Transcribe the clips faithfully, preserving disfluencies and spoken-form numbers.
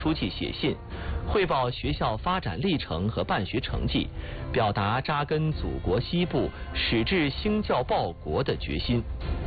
书记写信，汇报学校发展历程和办学成绩，表达扎根祖国西部、矢志兴教报国的决心。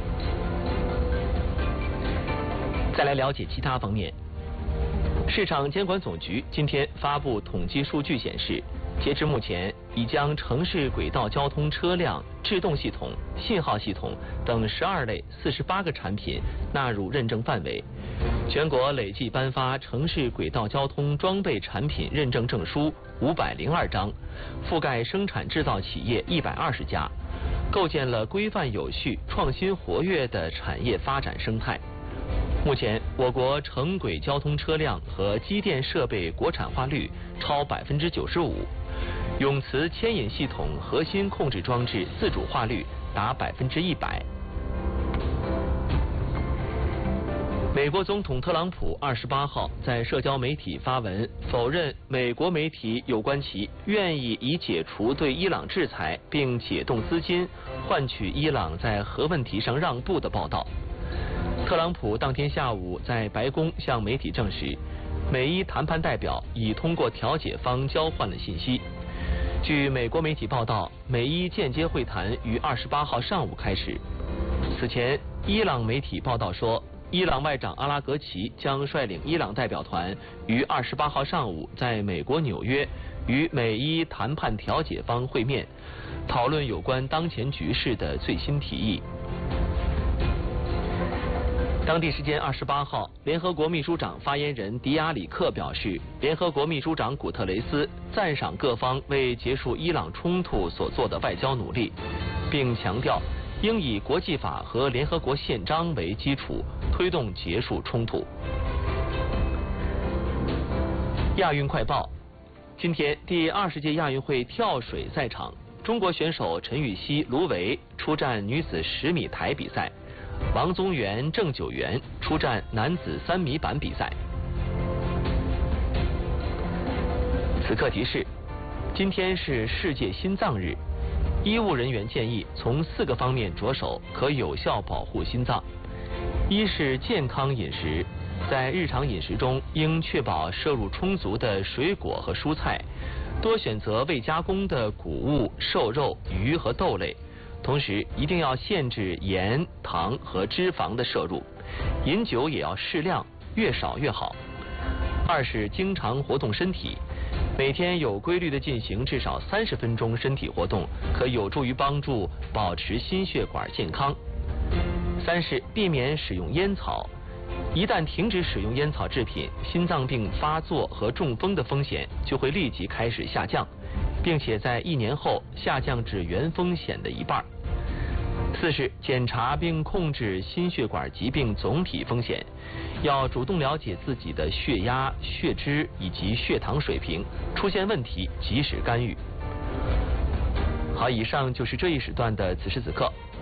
再来了解其他方面。市场监管总局今天发布统计数据显示，截至目前，已将城市轨道交通车辆、制动系统、信号系统等十二类四十八个产品纳入认证范围。全国累计颁发城市轨道交通装备产品认证证书五百零二张，覆盖生产制造企业一百二十家，构建了规范有序、创新活跃的产业发展生态。目前，我国城轨交通车辆和机电设备国产化率超百分之九十五，永磁牵引系统核心控制装置自主化率达百分之一百。美国总统特朗普二十八号在社交媒体发文否认美国媒体有关其愿意以解除对伊朗制裁并解冻资金换取伊朗在核问题上让步的报道。特朗普当天下午在白宫向媒体证实，美伊谈判代表已通过调解方交换了信息。据美国媒体报道，美伊间接会谈于二十八号上午开始。此前，伊朗媒体报道说，伊朗外长阿拉格齐将率领伊朗代表团于二十八号上午在美国纽约与美伊谈判调解方会面，讨论有关当前局势的最新提议。当地时间二十八号，联合国秘书长发言人迪亚里克表示，联合国秘书长古特雷斯赞赏各方为结束伊朗冲突所做的外交努力，并强调应以国际法和联合国宪章为基础，推动结束冲突。亚运快报，今天第二十届亚运会跳水赛场，中国选手陈芋汐、卢维出战女子十米台比赛。王宗源、郑九元出战男子三米板比赛。此刻提示：今天是世界心脏日，医务人员建议从四个方面着手，可有效保护心脏。一是健康饮食，在日常饮食中应确保摄入充足的水果和蔬菜，多选择未加工的谷物、瘦肉、鱼和豆类。同时一定要限制盐、糖和脂肪的摄入，饮酒也要适量，越少越好。二是经常活动身体，每天有规律的进行至少三十分钟身体活动，可有助于帮助保持心血管健康。三是避免使用烟草，一旦停止使用烟草制品，心脏病发作和中风的风险就会立即开始下降，并且在一年后下降至原风险的一半。四是检查并控制心血管疾病总体风险，要主动了解自己的血压、血脂以及血糖水平，出现问题及时干预。好，以上就是这一时段的此时此刻。